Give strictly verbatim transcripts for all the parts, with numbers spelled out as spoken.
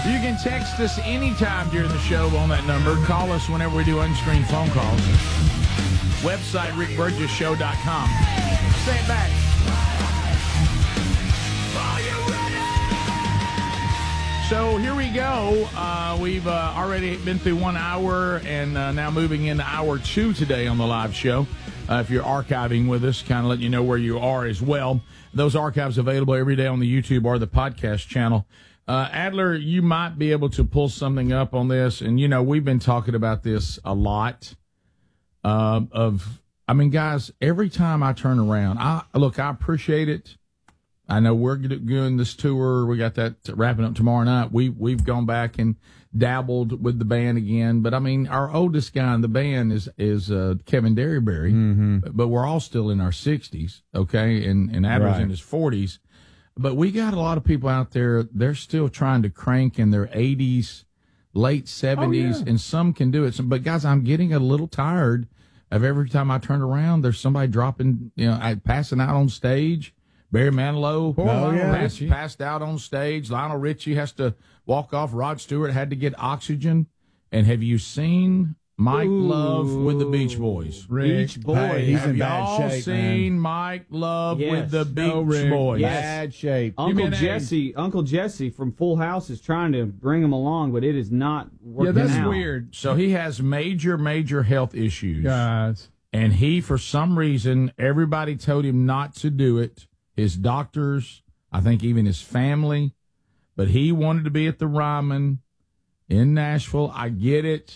You can text us anytime during the show on that number. Call us whenever we do unscreened phone calls. Website, rick burgess show dot com. Say it back. So here we go. Uh, we've uh, already been through one hour and uh, now moving into hour two today on the live show. Uh, if you're archiving with us, kind of letting you know where you are as well. Those archives available every day on the YouTube or the podcast channel. Uh, Adler, you might be able to pull something up on this. And, you know, we've been talking about this a lot. Uh, of, I mean, guys, every time I turn around, I look, I appreciate it. I know we're doing this tour. We got that wrapping up tomorrow night. We, we've gone back and dabbled with the band again. But, I mean, our oldest guy in the band is is uh, Kevin Derryberry. Mm-hmm. But we're all still in our sixties, okay? And, and Adler's right. in his forties. But we got a lot of people out there, they're still trying to crank in their eighties, late seventies, oh, yeah. and some can do it. So, but, guys, I'm getting a little tired of every time I turn around, there's somebody dropping, you know, passing out on stage. Barry Manilow oh, Lionel yeah. passed, passed out on stage. Lionel Richie has to walk off. Rod Stewart had to get oxygen. And have you seen Mike Ooh, Love with the Beach Boys? Rick, Beach Boys. Hey, he's have in y'all bad shape, seen man. Mike Love yes. with the Beach no, Boys? Yes. Bad shape. Uncle Jesse, Uncle Jesse from Full House is trying to bring him along, but it is not working Yeah, that's out. weird. So he has major, major health issues. Guys. And he, for some reason, everybody told him not to do it. His doctors, I think even his family. But he wanted to be at the Ryman in Nashville. I get it.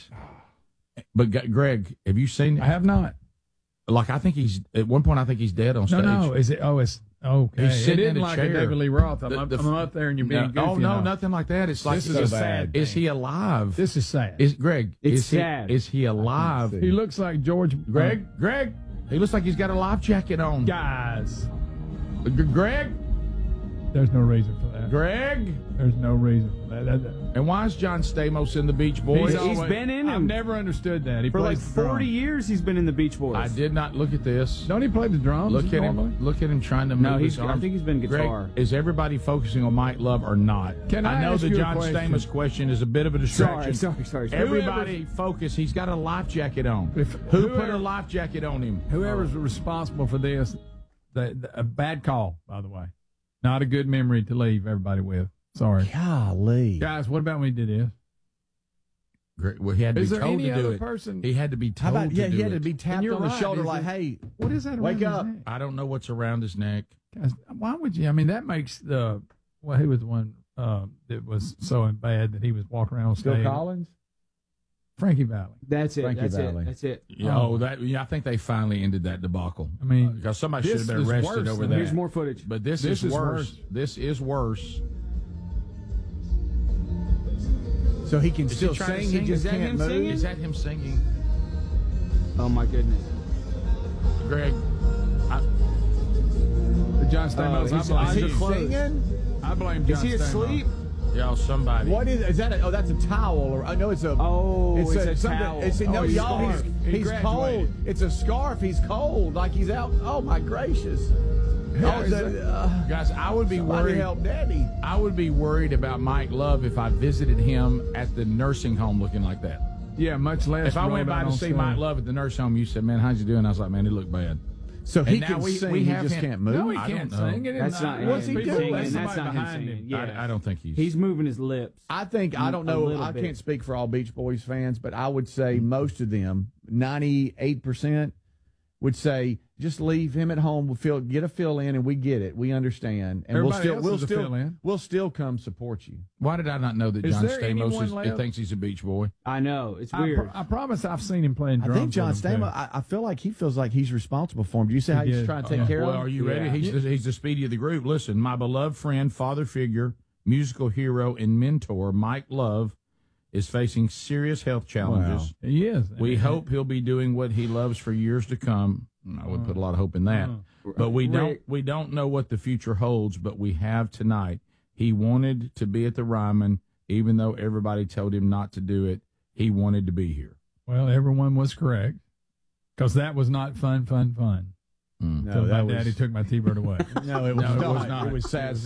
But, Greg, have you seen it? I have not. Like, I think he's, at one point, I think he's dead on stage. No, no. Is it? Oh, it's, okay. He's sitting it in isn't a like chair. a David Lee Roth. I'm, The- up, the- I'm up there and you're being no, goofy. Oh, no, now. nothing like that. It's like, This is is, a sad is thing. he alive? This is sad. Is Greg, It's is sad. He, is he alive? He looks like George. Greg, Greg, he looks like he's got a life jacket on. Guys. G- Greg, There's no reason for that. Greg. There's no reason for that. that, that. And why is John Stamos in the Beach Boys? He's, he's been in I've him. never understood that. He For like plays the forty drum. years he's been in the Beach Boys. I did not look at this. Don't he play the drums? Look at normally? him. Look at him trying to move No, he's, his I arms. think he's been guitar. Greg, is everybody focusing on Mike Love or not? Can I know ask the you a John question? Stamos question is a bit of a distraction. Sorry, sorry, sorry. sorry. Everybody focus. He's got a life jacket on. If- Who whoever- put a life jacket on him? Whoever's responsible for this, the, the, a bad call, by the way. Not a good memory to leave everybody with. Sorry. Golly. Guys, what about when he did this? Greg, well, he had to Is be there told any to do other it. person? He had to be How told about, to yeah, do he had it. to be And tapped you're on the right, shoulder is like, it- hey, What is that? Wake around up. his neck? I don't know what's around his neck. Guys, why would you? I mean, that makes the. Well, who was the one uh, that was so bad that he was walking around on stage? Phil Collins? Frankie Valli. That's it. Frankie That's Valli. it. That's it. Yeah, oh, that. Yeah, I think they finally ended that debacle. I mean, because somebody should this have been is arrested worse over than- that. Here's more footage. But this, This is, is worse. worse. This is worse. So he can Is he still trying to sing, sing? he just Is that can't him move? singing? Is that him singing? Oh my goodness. Greg, I, John Stamos. Oh, I his blame eyes Is are he closed. singing? I blame John Is he Stamos. asleep? y'all, somebody. What is, is that? A, oh, that's a towel. Or I know it's a. Oh, it's a something- towel. It's, no, Oh, he's y'all, he's, scarf. He he's cold. graduated. It's a scarf. He's cold. Like he's out. Oh, my gracious. Oh, is the, uh, Guys, I would be somebody worried. help Daddy. I would be worried about Mike Love if I visited him at the nursing home looking like that. Yeah, much less. If I went rolled by out to on see stage. Mike Love at the nursing home, you said, "Man, how's you doing?" I was like, "Man, it looked bad." So he And now can we- sing. we he have just him- can't move. No, he I can't don't know. sing. It That's is not What's him he singing. doing? That's Somebody not him behind singing. him. Yeah. I, I don't think he's. He's moving his lips. I think I don't A know. little I bit. can't speak for all Beach Boys fans, but I would say most of them, ninety-eight percent, would say just leave him at home. We'll feel get a fill in, and we get it. We understand, and Everybody we'll still else we'll is a still fill-in. we'll still come support you. Why did I not know that Is John there Stamos anyone is, left? thinks he's a beach boy? I know. It's I, weird. pro- I promise I've seen him playing I drums. think John with him, too. Stamos. I, I feel like he feels like he's responsible for him. Do you see He how he's did. trying to take Yeah. care Well, of are him? you ready? Yeah. He's the, he's the speedy of the group. Listen, my beloved friend, father figure, musical hero, and mentor, Mike Love, is facing serious health challenges. He is. We hope he'll be doing what he loves for years to come. I would put a lot of hope in that. But we don't Rick. we don't know what the future holds, but we have tonight. He wanted to be at the Ryman, even though everybody told him not to do it. He wanted to be here. Well, everyone was correct. Because that was not fun, fun, fun. Mm. No, Until that my was- daddy took my T-bird away. No, it was, No, it not. was not. It was sad.